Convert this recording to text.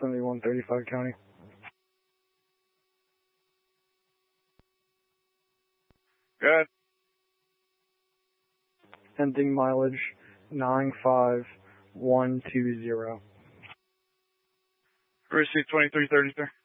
7135 County. Good. Ending mileage 95120. Receive 2330, sir.